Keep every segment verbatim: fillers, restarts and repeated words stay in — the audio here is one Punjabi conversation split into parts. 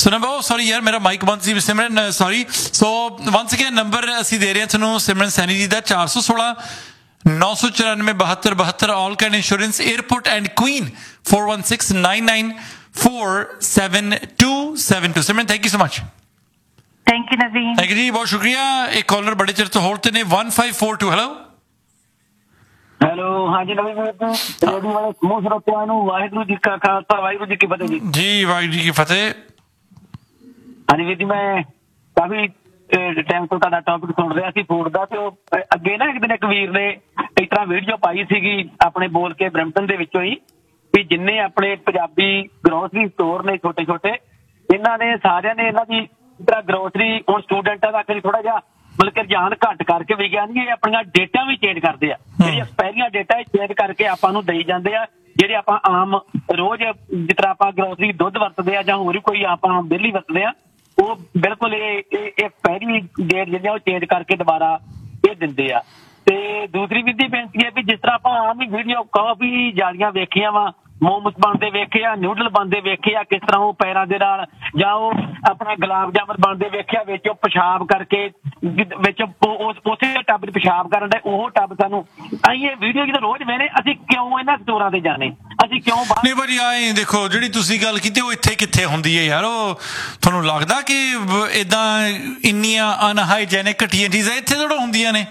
ਸੋ ਨੰਬਰ ਸੌਰੀ ਯਾਰ ਮੇਰਾ ਮਾਈਕ ਬੰਦ ਸੀ ਸਿਮਰਨ ਸੌਰੀ ਸੋ ਵੰਸ ਅਗੇਨ ਨੰਬਰ ਅਸੀਂ ਦੇ ਰਹੇ ਹਾਂ ਤੁਹਾਨੂੰ ਸਿਮਰਨ ਸੈਣੀ ਜੀ ਦਾ ਚਾਰ ਸੌ ਸੋਲਾਂ ਨੌ ਸੌ ਚੁਰਾਨਵੇਂ ਬਹੱਤਰ ਬਹੱਤਰ ਆਲ can insurance airport and Queen four one six nine nine four seven two seven two Simran thank you so much thank you Naveen thank you ਜੀ ਬਹੁਤ ਸ਼ੁਕਰੀਆ ਇੱਕ ਕਾਲਰ ਬੜੇ ਚਿਰ ਤੋਂ ਹੋਲਡ ਤੇ ਨੇ one five four two hello hello ਹਾਂਜੀ ਨਵੀਨ ਰੇਡੀਓ ਵਾਲੇ ਸਮੂਹ ਸਰੋਤਿਆਂ ਨੂੰ ਵਾਹਿਗੁਰੂ ਜੀ ਕਾ ਖਾਲਸਾ ਵਾਹਿਗੁਰੂ ਜੀ ਕੀ ਫਤਿਹ ਜੀ ਜੀ ਵਾਹਿਗੁਰੂ ਜੀ ਕੀ ਫਤਿਹ ਹਾਂਜੀ ਵੀਰ ਜੀ ਮੈਂ ਕਾਫੀ ਟਾਈਮ ਤੋਂ ਤੁਹਾਡਾ ਟੌਪਿਕ ਸੁਣ ਰਿਹਾ ਸੀ ਫੂਡ ਦਾ ਤੇ ਉਹ ਅੱਗੇ ਨਾ ਇੱਕ ਦਿਨ ਇੱਕ ਵੀਰ ਨੇ ਇਸ ਤਰ੍ਹਾਂ ਵੀਡੀਓ ਪਾਈ ਸੀਗੀ ਆਪਣੇ ਬੋਲ ਕੇ ਬਰੈਂਪਟਨ ਦੇ ਵਿੱਚੋਂ ਹੀ ਵੀ ਜਿੰਨੇ ਆਪਣੇ ਪੰਜਾਬੀ ਗਰੋਸਰੀ ਸਟੋਰ ਨੇ ਛੋਟੇ ਛੋਟੇ ਇਹਨਾਂ ਨੇ ਸਾਰਿਆਂ ਨੇ ਇਹਨਾਂ ਦੀ ਇਸ ਤਰ੍ਹਾਂ ਗਰੋਸਰੀ ਹੁਣ ਸਟੂਡੈਂਟਾਂ ਦਾ ਕਰੀ ਥੋੜਾ ਜਿਹਾ ਮਤਲਬ ਕਿ ਰੁਝਾਨ ਘੱਟ ਕਰਕੇ ਵਿਗਿਆਨੀ ਇਹ ਆਪਣੀਆਂ ਡੇਟਾ ਵੀ ਚੇਂਜ ਕਰਦੇ ਆ ਜਿਹੜੀ ਐਕਸਪਾਇਰੀਆਂ ਡੇਟਾ ਚੇਂਜ ਕਰਕੇ ਆਪਾਂ ਨੂੰ ਦੇਈ ਜਾਂਦੇ ਆ ਜਿਹੜੇ ਆਪਾਂ ਆਮ ਰੋਜ਼ ਜਿਸ ਤਰ੍ਹਾਂ ਆਪਾਂ ਗਰੋਸਰੀ ਦੁੱਧ ਵਰਤਦੇ ਆ ਜਾਂ ਹੋਰ ਕੋਈ ਆਪਾਂ ਬਿਜਲੀ ਵਰਤਦੇ ਆ ਉਹ ਬਿਲਕੁਲ ਇਹ ਐਕਸਪਾਇਰੀ ਡੇਟ ਜਿਹੜੀ ਆ ਉਹ ਚੇਂਜ ਕਰਕੇ ਦੁਬਾਰਾ ਇਹ ਦਿੰਦੇ ਆ ਤੇ ਦੂਸਰੀ ਵਿਧੀ ਬੇਨਤੀ ਹੈ ਵੀ ਜਿਸ ਤਰ੍ਹਾਂ ਆਪਾਂ ਆਮ ਹੀ ਵੀਡੀਓ ਕਾਫੀ ਜਾਲੀਆਂ ਵੇਖੀਆਂ ਵਾ ਮੋਮਸ ਬਣਦੇ ਵੇਖੇ ਆ ਨਿਊਡਲ ਬਣਦੇ ਵੇਖੇ ਆ ਕਿਸ ਤਰ੍ਹਾਂ ਉਹ ਪੈਰਾਂ ਦੇ ਨਾਲ ਜਾਂ ਉਹ ਆਪਣਾ ਗੁਲਾਬ ਜਾਮਨ ਬਣਦੇ ਵੇਖਿਆ ਵਿੱਚ ਉਹ ਪਿਸ਼ਾਬ ਕਰਕੇ ਵਿੱਚ ਉਸੇ ਟੱਬ 'ਚ ਪਿਸ਼ਾਬ ਕਰਨ ਦਾ ਉਹ ਟੱਬ ਸਾਨੂੰ ਅਸੀਂ ਇਹ ਵੀਡੀਓ ਜਦੋਂ ਰੋਜ਼ ਵੇਖਦੇ ਅਸੀਂ ਕਿਉਂ ਇਹਨਾਂ ਸਟੋਰਾਂ ਤੇ ਜਾਣੇ ਅਸੀਂ ਕਿਉਂ ਨਹੀਂ ਭਾਜੀ ਆਏ ਦੇਖੋ ਜਿਹੜੀ ਤੁਸੀਂ ਗੱਲ ਕੀਤੀ ਉਹ ਇੱਥੇ ਕਿੱਥੇ ਹੁੰਦੀ ਹੈ ਯਾਰ ਉਹ ਤੁਹਾਨੂੰ ਲੱਗਦਾ ਕਿ ਏਦਾਂ ਇੰਨੀਆਂ ਅਨਹਾਈਜੈਨਿਕ ਘਟੀਆਂ ਚੀਜ਼ਾਂ ਇੱਥੇ ਥੋੜਾ ਹੁੰਦੀਆਂ ਨੇ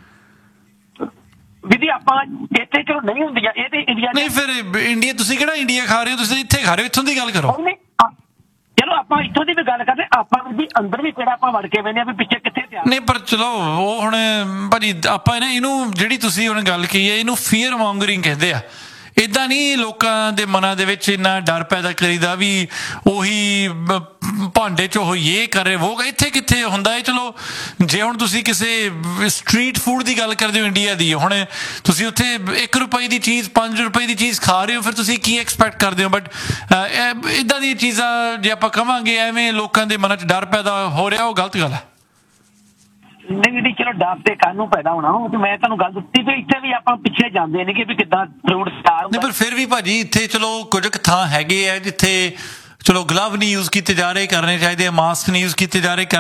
ਵਿਧੀ ਆਪਾਂ ਇੱਥੇ ਚਲੋ ਨਹੀਂ ਹੁੰਦੀਆਂ ਇਹ ਤੇ ਇੰਡੀਆ ਨਹੀਂ ਫਿਰ ਇੰਡੀਆ ਤੁਸੀਂ ਕਿਹੜਾ ਇੰਡੀਆ ਖਾ ਰਹੇ ਹੋ ਤੁਸੀਂ ਇੱਥੇ ਖਾ ਰਹੇ ਹੋ ਇੱਥੋਂ ਦੀ ਗੱਲ ਕਰੋ ਚਲੋ ਆਪਾਂ ਇੱਥੋਂ ਦੀ ਵੀ ਗੱਲ ਕਰਦੇ ਆਪਾਂ ਵੀ ਅੰਦਰ ਵੀ ਕਿਹੜਾ ਆਪਾਂ ਵੜ ਕੇ ਵੇਖਦੇ ਆ ਵੀ ਪਿੱਛੇ ਕਿੱਥੇ ਪਿਆ ਨਹੀਂ ਪਰ ਚਲੋ ਉਹ ਹੁਣ ਭਾਜੀ ਆਪਾਂ ਨਾ ਇਹਨੂੰ ਜਿਹੜੀ ਤੁਸੀਂ ਹੁਣ ਗੱਲ ਕਹੀ ਹੈ ਇਹਨੂੰ ਫੀਅਰ ਮੌਂਗਰਿੰਗ ਕਹਿੰਦੇ ਆ ਏਦਾਂ ਨਹੀਂ ਲੋਕਾਂ ਦੇ ਮਨਾਂ ਦੇ ਵਿੱਚ ਇੰਨਾ ਡਰ ਪੈਦਾ ਕਰੀਦਾ ਵੀ ਉਹੀ ਭਾਂਡੇ 'ਚ ਉਹ ਇਹ ਕਰੇ ਉਹ ਇੱਥੇ ਕਿੱਥੇ ਹੁੰਦਾ ਹੈ ਚਲੋ ਜੇ ਹੁਣ ਤੁਸੀਂ ਕਿਸੇ ਸਟਰੀਟ ਫੂਡ ਦੀ ਗੱਲ ਕਰਦੇ ਹੋ ਇੰਡੀਆ ਦੀ ਹੁਣ ਤੁਸੀਂ ਉੱਥੇ ਇੱਕ ਰੁਪਏ ਦੀ ਚੀਜ਼ ਪੰਜ ਰੁਪਏ ਦੀ ਚੀਜ਼ ਖਾ ਰਹੇ ਹੋ ਫਿਰ ਤੁਸੀਂ ਕੀ ਐਕਸਪੈਕਟ ਕਰਦੇ ਹੋ ਬਟ ਇੱਦਾਂ ਦੀਆਂ ਚੀਜ਼ਾਂ ਜੇ ਆਪਾਂ ਕਹਾਂਗੇ ਐਵੇਂ ਲੋਕਾਂ ਦੇ ਮਨਾਂ 'ਚ ਡਰ ਪੈਦਾ ਹੋ ਰਿਹਾ ਉਹ ਗਲਤ ਗੱਲ ਹੈ ਨਹੀਂ ਨਹੀਂ ਚਲੋ ਡਰ ਤੇ ਕਾਹਨੂੰ ਪੈਦਾ ਹੋਣਾ ਉਹ ਤੇ ਮੈਂ ਤੁਹਾਨੂੰ ਗੱਲ ਦਿੱਤੀ ਵੀ ਇੱਥੇ ਵੀ ਆਪਾਂ ਪਿੱਛੇ ਜਾਂਦੇ ਨੇ ਕਿ ਵੀ ਕਿੱਦਾਂ ਫਰੂਟ ਸਟਾਰ ਨਹੀਂ ਪਰ ਫਿਰ ਵੀ ਭਾਜੀ ਇੱਥੇ ਚਲੋ ਕੁਝ ਕੁ ਥਾਂ ਹੈਗੇ ਆ ਜਿੱਥੇ ਚਲੋ ਗਲਵ ਨਹੀਂ ਯੂਜ਼ ਕੀਤੇ ਜਾ ਰਹੇ ਕਰਨੇ ਚਾਹੀਦੇ ਆ ਮਾਸਕ ਨਹੀਂ ਯੂਜ਼ ਕੀਤੇ ਜਾ ਰਹੇ